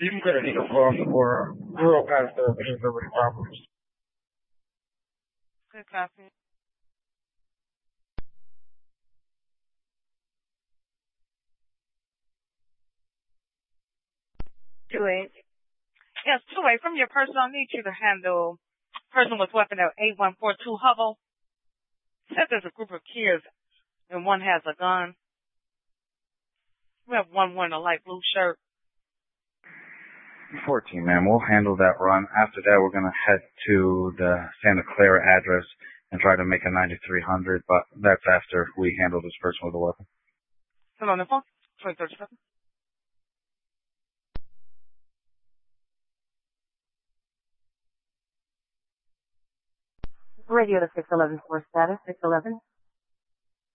You can get a needle pulse or rural past there, but there's nobody problems. Good copy. Yes, 2-8. From your person, I need you to handle person with weapon at 8142 Hubble. Said there's a group of kids and one has a gun. We have one wearing a light blue shirt. 14, ma'am. We'll handle that run. After that, we're going to head to the Santa Clara address and try to make a 9300, but that's after we handle this person with a weapon. Still on the phone? 2037. Radio to 611 for status, 611.